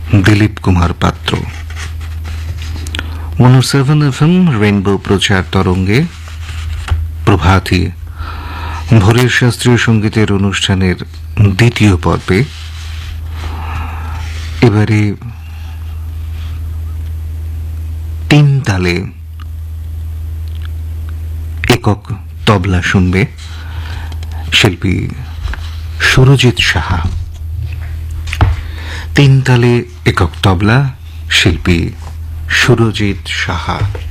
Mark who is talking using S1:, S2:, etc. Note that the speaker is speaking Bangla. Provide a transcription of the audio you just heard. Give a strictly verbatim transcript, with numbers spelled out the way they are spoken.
S1: দিলীপ কুমার পাত্র। One seven F M rainbow প্রচার তরঙ্গে প্রভাতী ভোরের শাস্ত্রীয় সঙ্গীতের অনুষ্ঠানের দ্বিতীয় পর্বে এবারে তিন তালে একক তবলা শুনবে শিল্পী সুরজিৎ সাহা। তিন তালে একক তবলা শিল্পী সুরজিৎ সাহা।